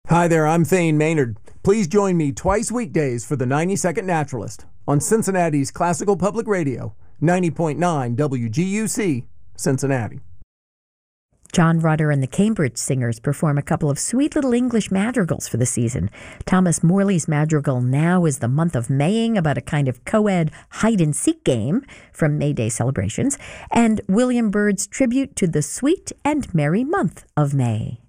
Hi there, I'm Thane Maynard. Please join me twice weekdays for the 90-Second Naturalist on Cincinnati's Classical Public Radio, 90.9 WGUC, Cincinnati. John Rutter and the Cambridge Singers perform a couple of sweet little English madrigals for the season. Thomas Morley's madrigal Now is the Month of Maying, about a kind of co-ed hide-and-seek game from May Day celebrations, and William Byrd's tribute to the sweet and merry month of May.